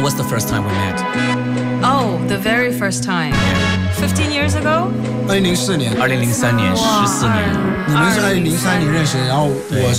what's the first time we met? Oh, the very first time. 15 years ago? 2004年， 2003年，14年。 你们是2003年认识的，然后我是